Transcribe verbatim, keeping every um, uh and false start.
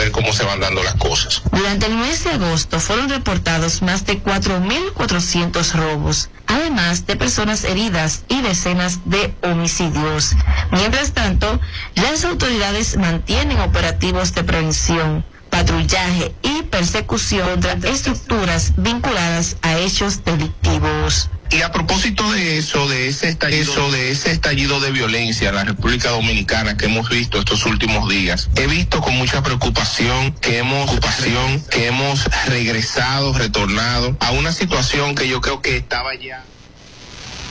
ver cómo se van dando las cosas. Durante el mes de agosto fueron reportados más de cuatro mil cuatrocientos robos, además de personas heridas y decenas de homicidios. Mientras tanto, las autoridades mantienen operativos de prevención, patrullaje y persecución contra estructuras vinculadas a hechos delictivos. Y a propósito de eso, de ese estallido, eso, de ese estallido de violencia en la República Dominicana que hemos visto estos últimos días, he visto con mucha preocupación que hemos, preocupación que hemos regresado, retornado a una situación que yo creo que estaba ya